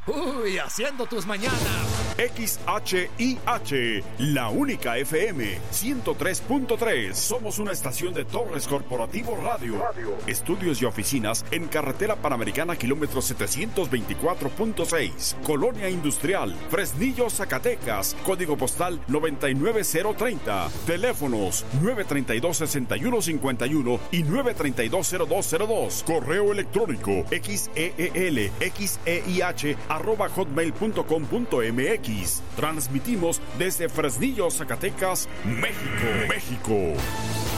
Uy, haciendo tus mañanas. XHIH, la única FM 103.3. Somos una estación de Torres Corporativo Radio. Estudios y oficinas en Carretera Panamericana, kilómetro 724.6. Colonia Industrial, Fresnillo, Zacatecas. Código postal 99030. Teléfonos 932-6151 y 932-0202. Correo electrónico xeelxeih@hotmail.com.mx. Transmitimos desde Fresnillo, Zacatecas, México.